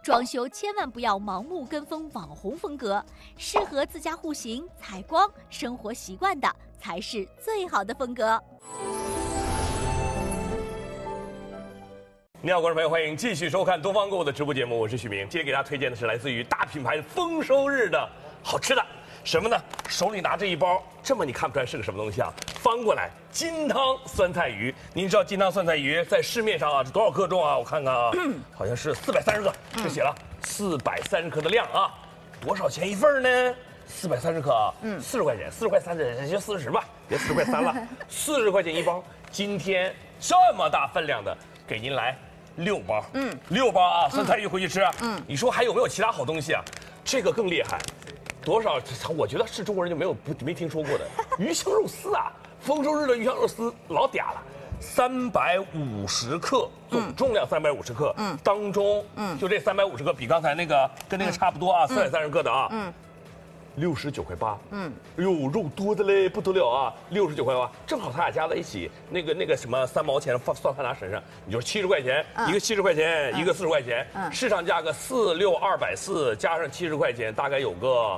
装修千万不要盲目跟风网红风格，适合自家户型、采光、生活习惯的才是最好的风格。 你好，观众朋友，欢迎继续收看东方购物的直播节目，我是许明。今天给大家推荐的是来自于大品牌丰收日的好吃的，什么呢？手里拿着一包，这么你看不出来是个什么东西啊？翻过来，金汤酸菜鱼。您知道金汤酸菜鱼在市面上啊是多少克重啊？我看看啊，好像是430克，这写了430克的量啊，多少钱一份呢？430克啊，40块钱，40块30，就40吧，别40块3了，40块钱一包。今天这么大分量的，给您来6包，6包啊，酸菜鱼回去吃。你说还有没有其他好东西啊？这个更厉害，多少？我觉得是中国人就没听说过的鱼香肉丝啊，丰收日的鱼香肉丝老嗲了。350克，总重量350克，当中就这350克比刚才那个跟那个差不多啊，430克的啊，69块8，哎呦，肉多的嘞不得了啊，69块8，正好他俩加在一起，那个什么3毛钱算他俩身上，你就70块钱，一个70块钱，一个40块钱，市场价格46240，加上70块钱，大概有个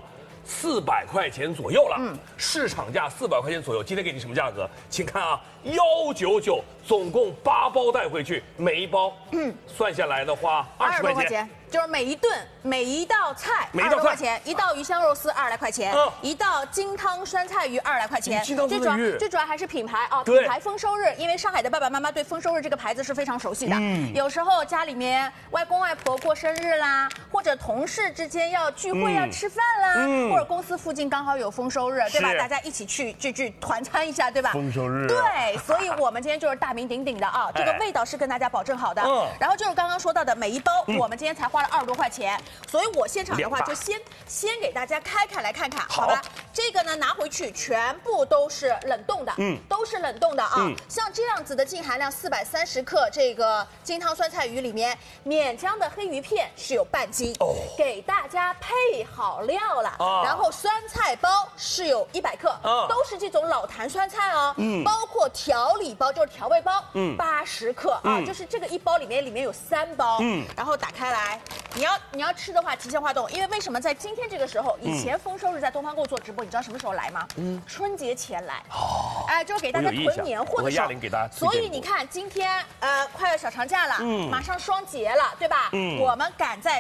400块钱左右了，市场价400块钱左右。今天给你什么价格？请看啊，199，总共8包带回去，每一包，算下来的话20多块钱。 就是每一顿每一道菜20多块钱，一道鱼香肉丝20来块钱，一道金汤酸菜鱼20来块钱。最主要还是品牌啊，品牌丰收日，因为上海的爸爸妈妈对丰收日这个牌子是非常熟悉的。有时候家里面外公外婆过生日啦，或者同事之间要聚会要吃饭啦，或者公司附近刚好有丰收日，对吧？大家一起去聚团餐一下，对吧？ 丰收日。 对，所以我们今天就是大名鼎鼎的啊，这个味道是跟大家保证好的。然后就是刚刚说到的每一包，我们今天才花了20多块钱，所以我现场的话就先给大家开开来看看，好吧？这个呢拿回去全部都是冷冻的，都是冷冻的啊。像这样子的净含量430克这个金汤酸菜鱼里面，勉江的黑鱼片是有半斤，给大家配好料了。然后酸菜包是有100克，都是这种老坛酸菜哦，包括调理包就是调味包，80克啊，就是这个一包里面有3包，然后打开来。你要吃的话，提前化冻，因为为什么在今天这个时候，以前丰收日在东方购做直播，你知道什么时候来吗？春节前来，就是给大家囤年货的时候。所以你看，今天快要小长假了，马上双节了，对吧？我们赶在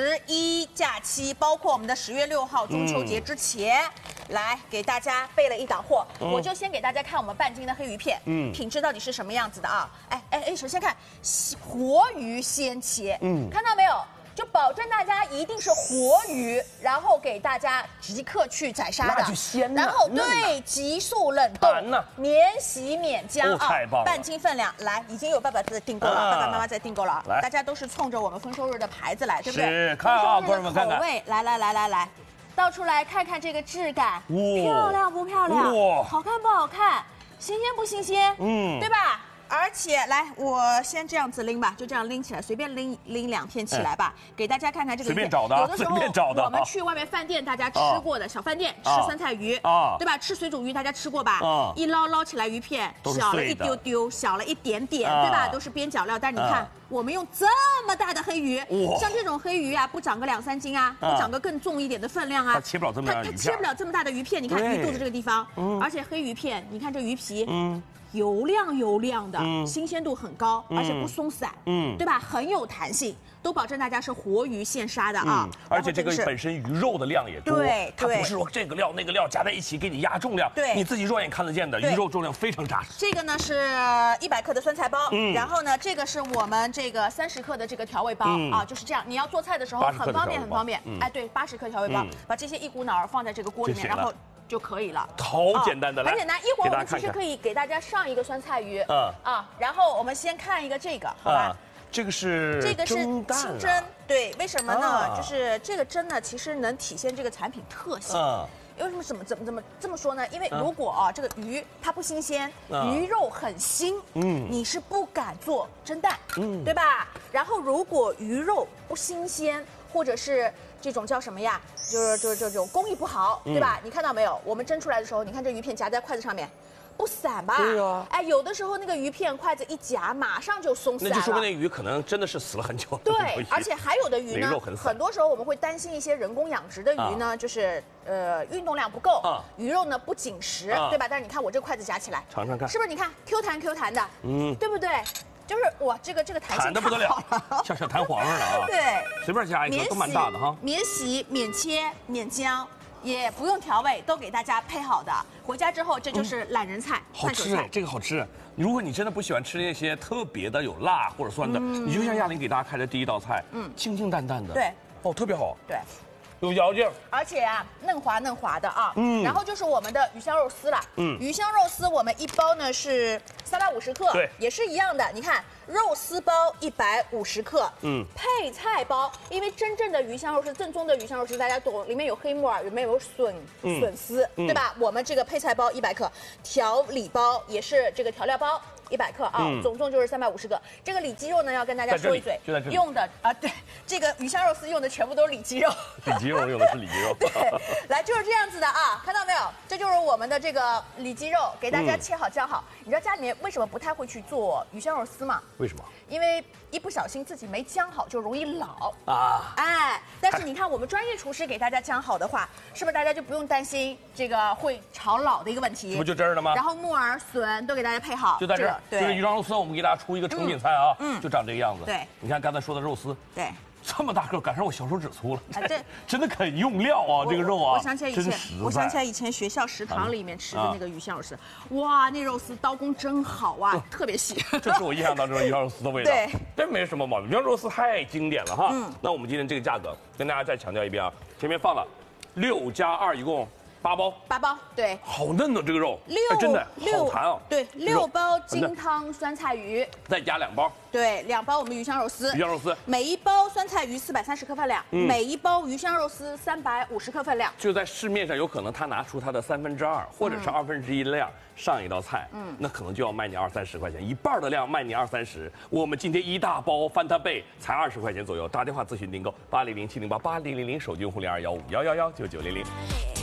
11假期，包括我们的10月6号中秋节之前，来给大家备了一档货。我就先给大家看我们半斤的黑鱼片，品质到底是什么样子的啊？首先看活鱼先切，看到没有？就保证大家一定是活鱼，然后给大家即刻去宰杀的， 那就鲜了。 然后对，急速冷冻，免洗免浆啊，半斤分量。来，已经有爸爸在订购了，爸爸妈妈在订购了，大家都是冲着我们丰收日的牌子来，对不对？ 是，看啊，观众们看看， 口味，来，倒出来看看这个质感，漂亮不漂亮？好看不好看？新鲜不新鲜？对吧？而且来，我先这样子拎吧，就这样拎起来，随便拎2片起来吧，给大家看看这个。 随便找的， 有的时候我们去外面饭店，大家吃过的小饭店吃酸菜鱼，对吧？吃水煮鱼大家吃过吧？一捞起来鱼片小了一丢丢，小了一点点，对吧？都是边角料，但你看我们用这么大的黑鱼，像这种黑鱼啊，不长个2、3斤啊，不长个更重一点的分量啊，它切不了这么大的鱼片。你看鱼肚子这个地方，而且黑鱼片，你看这鱼皮，油亮的，新鲜度很高，而且不松散，对吧？很有弹性，都保证大家是活鱼现杀的啊。 而且这个本身鱼肉的量也多， 对， 它不是说这个料那个料加在一起给你压重量， 对， 你自己肉眼看得见的，鱼肉重量非常扎实。 这个呢是100克的酸菜包，然后呢这个是我们这个30克的这个调味包啊，就是这样，你要做菜的时候很方便，对，80克调味包，把这些一股脑儿放在这个锅里面，然后就可以了， 好简单的， 很简单。一会儿我们其实可以给大家上一个酸菜鱼，然后我们先看一个这个，好吧？ 这个是清蒸，对，为什么呢？就是这个蒸呢，其实能体现这个产品特性。为什么怎么这么说呢？因为如果这个鱼它不新鲜，鱼肉很腥，你是不敢做蒸蛋，对吧？然后如果鱼肉不新鲜，或者是这种叫什么呀？就是这种工艺不好，对吧？你看到没有？我们蒸出来的时候，你看这鱼片夹在筷子上面， 不散吧？ 对呀。 哎，有的时候那个鱼片筷子一夹，马上就松散了。 那就说明那鱼可能真的是死了很久。 对，而且还有的鱼呢， 很多时候我们会担心一些人工养殖的鱼呢，就是运动量不够，鱼肉呢不紧实，对吧？但是你看我这筷子夹起来， 尝尝看， 是不是？你看 Q 弹的，对不对？就是哇，这个弹性的不得了，像弹簧似的啊！ 对， 随便加一个都蛮大的哈。 免洗、免切、免姜，也不用调味，都给大家配好的。回家之后，这就是懒人菜， 好吃哎，这个好吃。如果你真的不喜欢吃那些特别的有辣或者酸的，你就像亚玲给大家开的第一道菜，清清淡淡的， 对， 哦，特别好， 对。 有嚼劲， 而且啊，嫩滑的啊。然后就是我们的鱼香肉丝了。鱼香肉丝我们一包呢是350克， 对， 也是一样的。你看，肉丝包150克，配菜包，因为真正的鱼香肉丝，正宗的鱼香肉丝大家懂，里面有黑木耳，里面有笋丝，对吧？我们这个配菜包100克，调理包也是这个调料包。100克啊，总共就是350克。这个里脊肉呢，要跟大家说一嘴，用的啊，对，这个鱼香肉丝用的全部都是里脊肉。 里脊肉用的是里脊肉。 对，来就是这样子的啊，看到没有？这就是我们的这个里脊肉，给大家切好姜好。你知道家里面为什么不太会去做鱼香肉丝吗？ 为什么？ 因为一不小心自己没姜好，就容易老啊。哎，但是你看我们专业厨师给大家姜好的话，是不是大家就不用担心这个会炒老的一个问题？ 这不就这儿了吗？ 然后木耳、笋都给大家配好， 就在这儿。 对， 就是鱼香肉丝，我们给大家出一个成品菜啊，就长这个样子。 对， 你看刚才说的肉丝， 对。 这么大个，赶上我小手指粗了。 哎，对， 真的肯用料啊，这个肉啊。 我想起来以前学校食堂里面吃的那个鱼香肉丝，哇，那肉丝刀工真好啊，特别细。 这是我印象当中的鱼香肉丝的味道。对，真没什么毛病。鱼香肉丝太经典了哈。那我们今天这个价格跟大家再强调一遍啊，前面放了6加2，一共8包。8包，对。好嫩的这个肉，真的好弹啊。 对，6包金汤酸菜鱼， 再加2包。对 ，2包我们鱼香肉丝，每一包酸菜鱼430克分量，每一包鱼香肉丝350克分量。 就在市面上有可能他拿出他的2/3或者是1/2的量上一道菜，那可能就要卖你20-30块钱，一半的量卖你20-30。我们今天一大包翻它倍才20块钱左右，打电话咨询订购800-708-8000，手机用户021511199900。